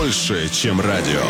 больше, чем радио.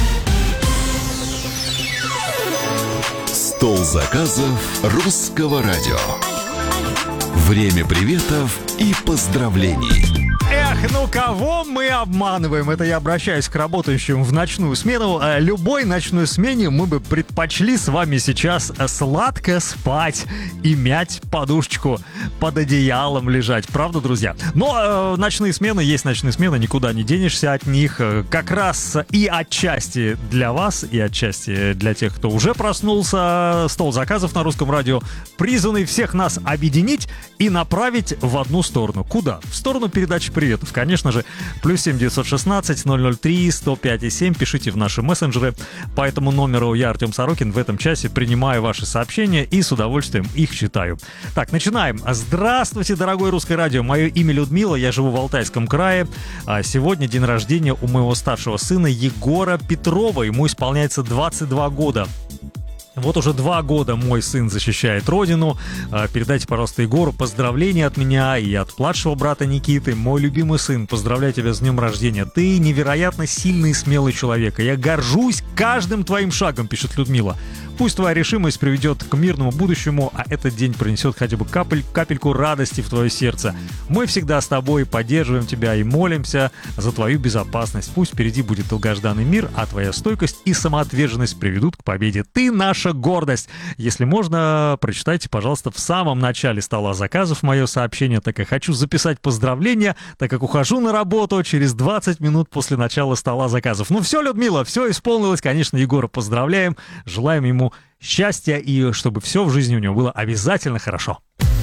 Стол заказов русского радио. Время приветов и поздравлений. Эх, ну кого мы обманываем? Это я обращаюсь к работающим в ночную смену. Любой ночной смене мы бы предпочли с вами сейчас сладко спать и мять подушечку под одеялом лежать. Правда, друзья? Но ночные смены есть ночные смены, никуда не денешься от них. Как раз и отчасти для вас, и отчасти для тех, кто уже проснулся. Стол заказов на русском радио призванный всех нас объединить и направить в одну сторону. Куда? В сторону передачи приветов. Конечно же, +7 916 003 105 7. Пишите в наши мессенджеры. По этому номеру я, Артем Сорокин, в этом часе принимаю ваши сообщения и с удовольствием их читаю. Так, начинаем. Здравствуйте, дорогое русское радио. Мое имя Людмила, я живу в Алтайском крае. Сегодня день рождения у моего старшего сына Егора Петрова. Ему исполняется 22 года. Вот уже 2 года мой сын защищает родину. Передайте, пожалуйста, Егору поздравления от меня и от младшего брата Никиты. Мой любимый сын, поздравляю тебя с днем рождения. Ты невероятно сильный и смелый человек. И я горжусь каждым твоим шагом, пишет Людмила. Пусть твоя решимость приведет к мирному будущему, а этот день принесет хотя бы капельку радости в твое сердце. Мы всегда с тобой поддерживаем тебя и молимся за твою безопасность. Пусть впереди будет долгожданный мир, а твоя стойкость и самоотверженность приведут к победе. Ты наша гордость. Если можно, прочитайте, пожалуйста, в самом начале стола заказов мое сообщение, так как хочу записать поздравления, так как ухожу на работу через 20 минут после начала стола заказов. Ну все, Людмила, все исполнилось. Конечно, Егора поздравляем, желаем ему счастья и чтобы все в жизни у него было обязательно хорошо.